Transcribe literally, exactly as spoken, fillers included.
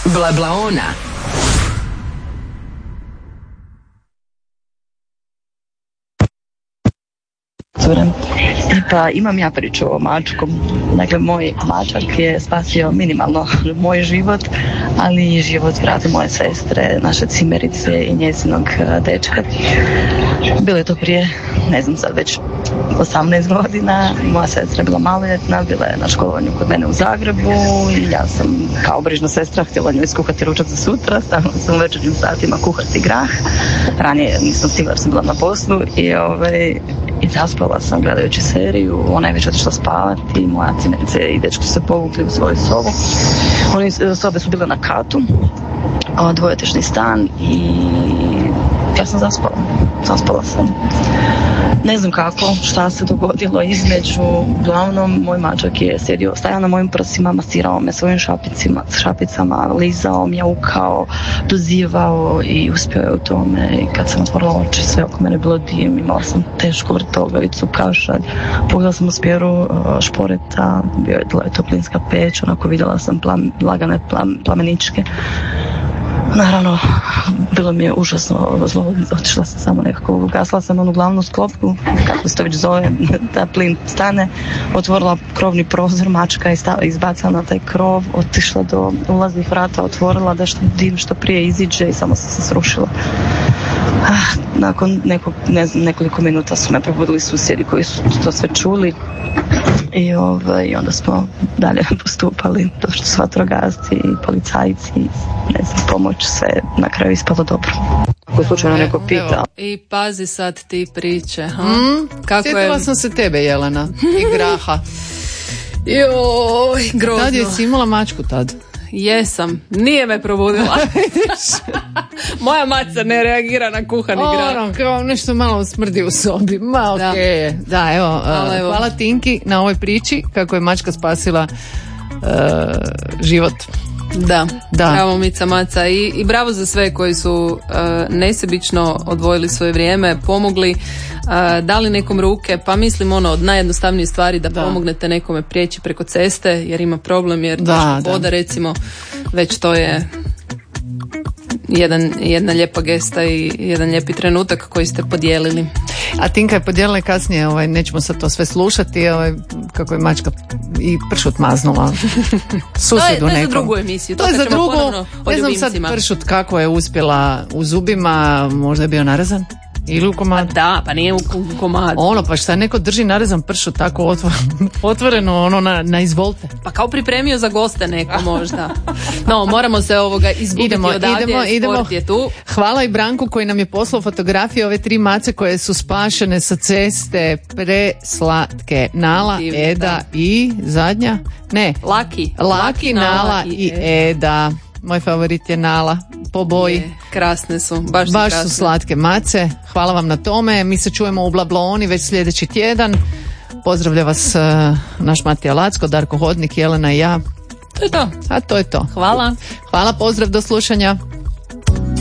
Blablaona. Pa imam ja priču o mačku. Dakle, moj mačak je spasio minimalno moj život, ali i život brata moje sestre, naše cimerice i njezinog dečka. Bilo je to prije, ne znam sad već, osamnaest godina. Moja sestra je bila maloljetna, bila je na školovanju kod mene u Zagrebu i ja sam kao brižna sestra htjela njoj skuhati ručak za sutra. Stavila sam u večernjim satima kuhati grah. Ranije nisam stigla jer sam bila na poslu i ovaj... I zaspala sam gledajući seriju, ona je već otišla spavati, moja cimerice i dečko su se povukli u svoju sobu. Oni sobe su bile na katu, dvojetešni stan i ja sam zaspala, zaspala sam. Ne znam kako, šta se dogodilo između, uglavnom moj mačak je sjedio, stajao na mojim prsima, masirao me svojim šapicima, šapicama, lizao, mjaukao, dozivao i uspio je u tome. I kad sam otvorila oči, sve oko mene bilo dim, imala sam tešku vrtogavicu, kašalj, pogledala sam u smjeru šporeta, bio je toplinska peć, onako vidjela sam plam, lagane plam, plameničke. Naravno, bilo mi je užasno zlo, otišla sam samo nekako, ugasla sam onu glavnu sklopku, kako se to već zove, da plin stane, otvorila krovni prozor, mačka je stava, izbacala na taj krov, otišla do ulaznih vrata, otvorila da što dim što prije iziđe i samo sam se srušila. Nakon nekog, ne znam, nekoliko minuta su me probudili susjedi koji su to sve čuli. I, ovaj, i onda smo dalje postupali, došli su vatrogasci i policajci, ne znam, pomoć, sve na kraju ispalo dobro. Ako slučajno neko pita. I pazi sad ti priče. Ha? Mm, Kako sjetila je... sam se tebe, Jelena, i graha. Joj, grozno. Tad je si imala mačku tad? Jesam, nije me probudila. Moja maca ne reagira na kuhani grah. Ono, kao nešto malo smrdi u sobi. Ma okej okay. Da. da, evo, uh, evo, hvala Tinki na ovoj priči kako je mačka spasila uh, život. Da, da. Bravo Mica Maca i, i bravo za sve koji su uh, nesebično odvojili svoje vrijeme, pomogli, uh, dali nekom ruke, pa mislim ono od najjednostavnije stvari da, da. pomognete nekome prijeći preko ceste jer ima problem, jer da, voda da. recimo već to je jedan, jedna lijepa gesta i jedan lijepi trenutak koji ste podijelili. A Tinka je podijelila kasnije, ovaj, nećemo sad to sve slušati, ovaj, kako je mačka i pršut maznula susjedu nekom. To je za drugu emisiju. To, to je za drugu, ne znam sad pršut kako je uspjela u zubima, možda je bio narezan. Ili u komadu. Pa da, pa nije u komadu. Ono, pa šta neko drži narezan pršut tako otvoreno, otvoreno ono na, na izvolte. Pa kao pripremio za goste neko možda. No, moramo se ovoga izgubiti idemo, odavdje, idemo, idemo. Sport je tu. Hvala i Branku koji nam je poslao fotografije ove tri mace koje su spašene sa ceste, preslatke. Nala, Divne, Eda da. i zadnja? Ne. Laki. Laki, Laki Nala, Nala i, i Eda. Moj favorit je Nala, po boji. Je, krasne su, baš su Baš krasne. su slatke mace, hvala vam na tome. Mi se čujemo u Blablaoni već sljedeći tjedan. Pozdravlja vas uh, naš Matija Lacko, Darko Hodnik, Jelena i ja. To je to. A to je to. Hvala. Hvala, pozdrav, do slušanja.